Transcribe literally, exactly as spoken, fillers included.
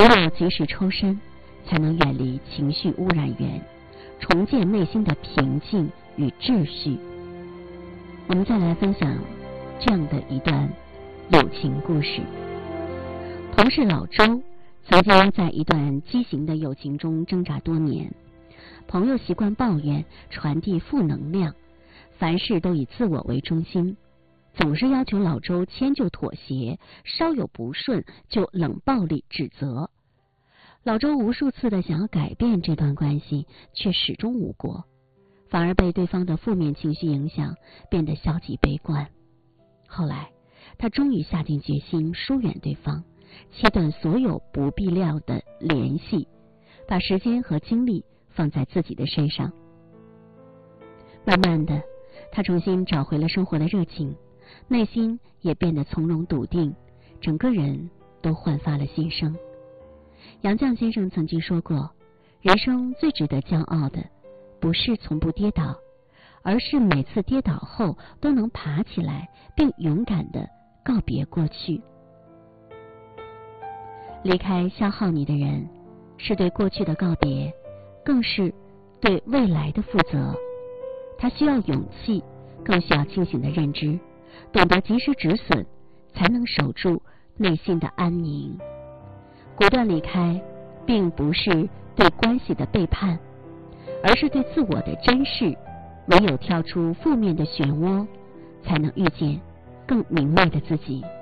唯有及时抽身，才能远离情绪污染源，重建内心的平静与秩序。我们再来分享这样的一段友情故事。同事老周曾经在一段畸形的友情中挣扎多年，朋友习惯抱怨，传递负能量，凡事都以自我为中心，总是要求老周迁就妥协，稍有不顺就冷暴力指责。老周无数次的想要改变这段关系，却始终无果，反而被对方的负面情绪影响，变得消极悲观。后来他终于下定决心疏远对方，切断所有不必要的联系，把时间和精力放在自己的身上。慢慢的，他重新找回了生活的热情，内心也变得从容笃定，整个人都焕发了新生。杨绛先生曾经说过，人生最值得骄傲的，不是从不跌倒，而是每次跌倒后都能爬起来，并勇敢地告别过去。离开消耗你的人，是对过去的告别，更是对未来的负责。他需要勇气，更需要清醒的认知，懂得及时止损，才能守住内心的安宁。果断离开，并不是对关系的背叛，而是对自我的珍视。唯有跳出负面的漩涡，才能遇见更明媚的自己。